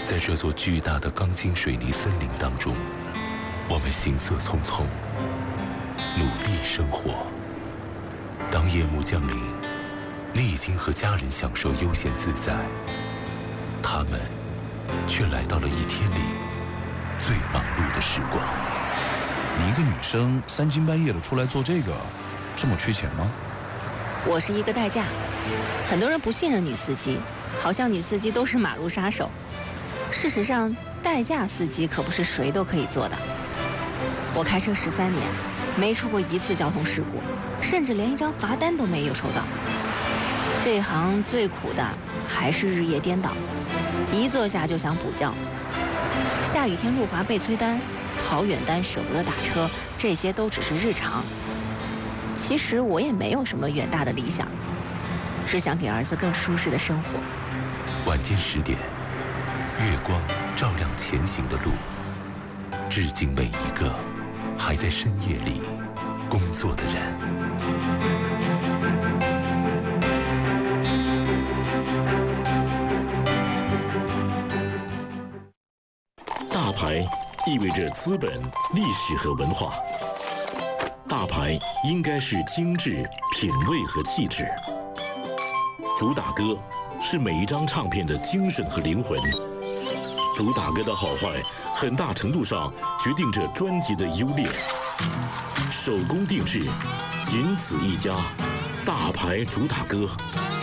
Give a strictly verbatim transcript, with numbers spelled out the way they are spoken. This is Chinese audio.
在这座巨大的钢筋水泥森林当中，我们行色匆匆，努力生活。当夜幕降临，你已经和家人享受悠闲自在，他们却来到了一天里最忙碌的时光。 你一个女生三更半夜的出来做这个，这么缺钱吗？ 我是一个代驾，很多人不信任女司机，好像女司机都是马路杀手。事实上，代驾司机可不是谁都可以做的。我开车十三年，没出过一次交通事故，甚至连一张罚单都没有收到。这行最苦的还是日夜颠倒，一坐下就想补觉。下雨天路滑被催单，跑远单舍不得打车，这些都只是日常。其实我也没有什么远大的理想，只想给儿子更舒适的生活。 晚间十点，月光照亮前行的路，致敬每一个还在深夜里工作的人。 大牌意味着资本、历史和文化。大牌应该是精致、品味和气质。主打歌是每一张唱片的精神和灵魂。主打歌的好坏，很大程度上决定着专辑的优劣。手工定制，仅此一家，大牌主打歌。